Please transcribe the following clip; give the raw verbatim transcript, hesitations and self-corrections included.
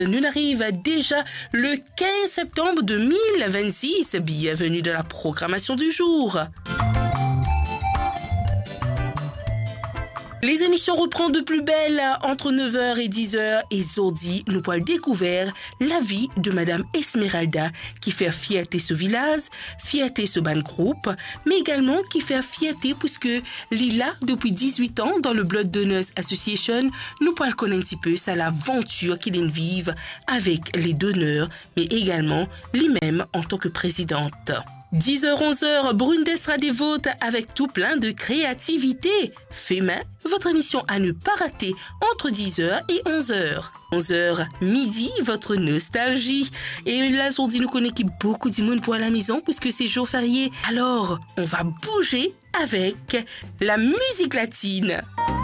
Nous arrive déjà le quinze septembre deux mille vingt-six. Bienvenue dans la programmation du jour. Les émissions reprennent de plus belle entre neuf heures et dix heures et aujourd'hui, nous pourrons découvrir la vie de Madame Esmeralda qui fait fierté ce village, fierté ce band groupe, mais également qui fait fierté puisque Lila, depuis dix-huit ans dans le Blood Donors Association, nous pourrons connaître un petit peu ça l'aventure qu'il vive avec les donneurs, mais également lui-même en tant que présidente. dix heures onze heures, Brune sera dévote avec tout plein de créativité. Fémin, votre émission à ne pas rater entre dix heures et onze heures. onze heures midi, votre nostalgie. Et là, aujourd'hui, nous connaissons beaucoup de monde pour à la maison puisque c'est jour férié. Alors, on va bouger avec la musique latine.